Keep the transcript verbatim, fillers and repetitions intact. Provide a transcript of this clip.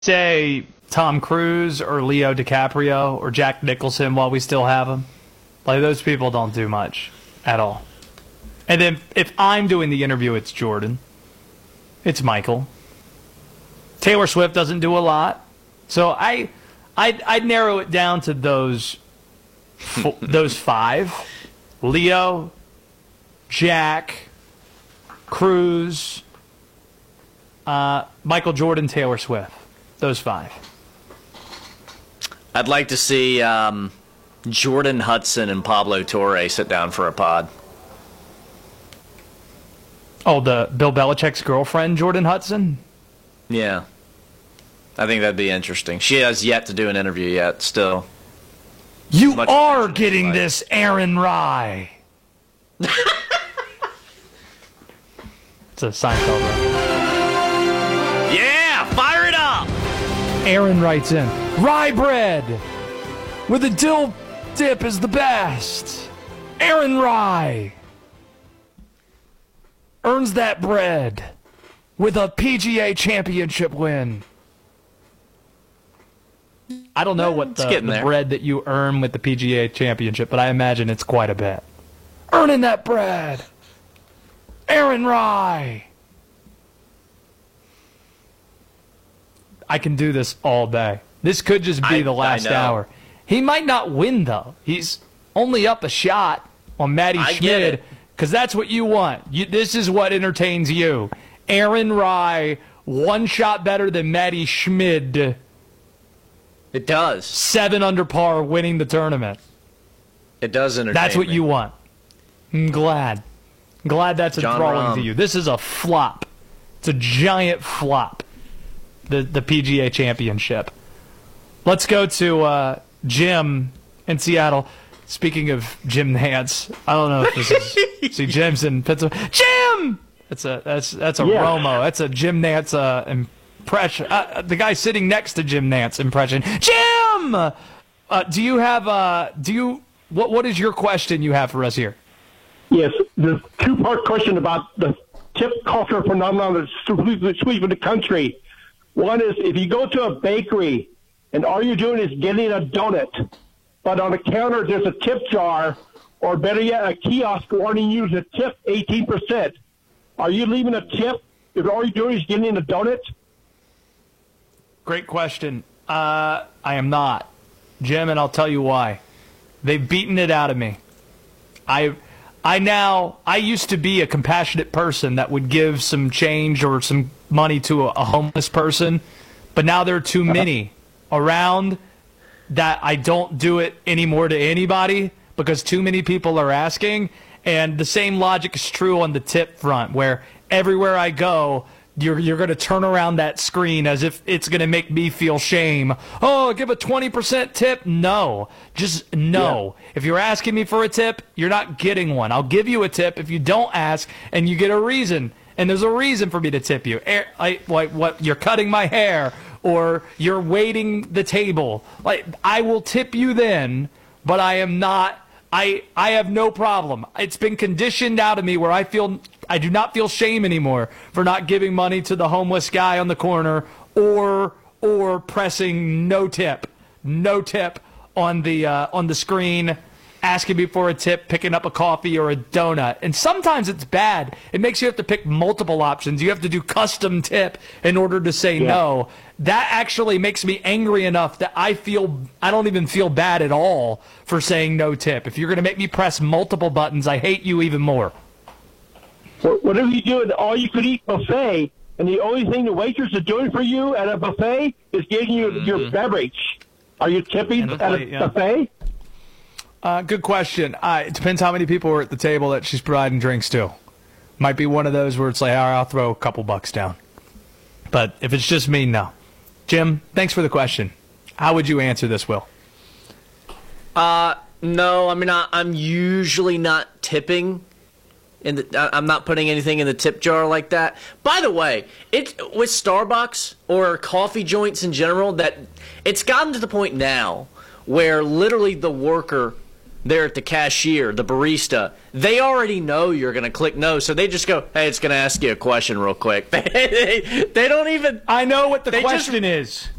say Tom Cruise or Leo DiCaprio or Jack Nicholson while we still have them. Like, those people don't do much at all. And then if I'm doing the interview, it's Jordan. It's Michael. Taylor Swift doesn't do a lot. So I, I'd, I'd narrow it down to those, those five. Leo, Jack, Cruise, uh, Michael Jordan, Taylor Swift. Those five. I'd like to see um, Jordan Hudson and Pablo Torre sit down for a pod. Oh, the Bill Belichick's girlfriend, Jordan Hudson? Yeah. I think that'd be interesting. She has yet to do an interview yet, still. You are getting this, Aaron Rye. It's a Seinfeld reference. Yeah, fire it up! Aaron writes in, rye bread with a dill dip is the best. Aaron Rye earns that bread with a P G A championship win. I don't know what the, the bread that you earn with the P G A championship, but I imagine it's quite a bit. Earning that bread. Aaron Rye. I can do this all day. This could just be I, the last hour. He might not win, though. He's only up a shot on Matty Schmid, because that's what you want. You, this is what entertains you. Aaron Rye, one shot better than Matty Schmid. It does. Seven under par, winning the tournament. It does entertain That's what me. you want. I'm glad. I'm glad that's enthralling to you. This is a flop. It's a giant flop. The the P G A Championship. Let's go to uh, Jim in Seattle. Speaking of Jim Nance, I don't know if this is see Jim's in Pennsylvania. Jim, that's a that's that's a yeah. Romo. That's a Jim Nance uh, impression. Uh, the guy sitting next to Jim Nance impression. Jim, uh, do you have uh do you what what is your question you have for us here? Yes, the two part question about the tip culture phenomenon that's sweeping the country. One is, if you go to a bakery and all you're doing is getting a donut, but on the counter there's a tip jar, or better yet, a kiosk warning you to tip eighteen percent, are you leaving a tip if all you're doing is getting a donut? Great question. Uh, I am not, Jim, and I'll tell you why. They've beaten it out of me. I... I now, I used to be a compassionate person that would give some change or some money to a, a homeless person, but now there are too many around that I don't do it anymore to anybody because too many people are asking. And the same logic is true on the tip front, where everywhere I go, you're, you're going to turn around that screen as if it's going to make me feel shame. Oh, give a twenty percent tip? No. Just no. Yeah. If you're asking me for a tip, you're not getting one. I'll give you a tip if you don't ask and you get a reason. And there's a reason for me to tip you. Like, like what, you're cutting my hair or you're waiting the table. Like, I will tip you then, but I am not... I, I have no problem. It's been conditioned out of me where I feel I do not feel shame anymore for not giving money to the homeless guy on the corner or or pressing no tip, no tip on the uh, on the screen, asking me for a tip, picking up a coffee or a donut. And sometimes it's bad. It makes you have to pick multiple options. You have to do custom tip in order to say yeah. no. That actually makes me angry enough that I feel I don't even feel bad at all for saying no tip. If you're going to make me press multiple buttons, I hate you even more. Whatever you do at the all-you-could-eat buffet, and the only thing the waitress is doing for you at a buffet is giving you mm-hmm. your beverage, are you tipping at plate, a yeah. buffet? Uh, good question. Uh, it depends how many people are at the table that she's providing drinks to. Might be one of those where it's like, all right, I'll throw a couple bucks down. But if it's just me, no. Jim, thanks for the question. How would you answer this, Will? Uh, no, I mean, I, I'm usually not tipping. In the, I'm not putting anything in the tip jar like that. By the way, it with Starbucks or coffee joints in general, that it's gotten to the point now where literally the worker there at the cashier, the barista, they already know you're going to click no, so they just go, hey, it's going to ask you a question real quick. they, they don't even... I know what the they question just, is.